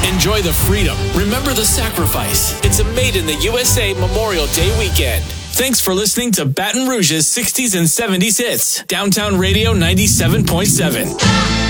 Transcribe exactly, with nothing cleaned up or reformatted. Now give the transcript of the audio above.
Enjoy the freedom. Remember the sacrifice. It's a Made in the U S A Memorial Day weekend. Thanks for listening to Baton Rouge's sixties and seventies hits. Downtown Radio ninety-seven point seven.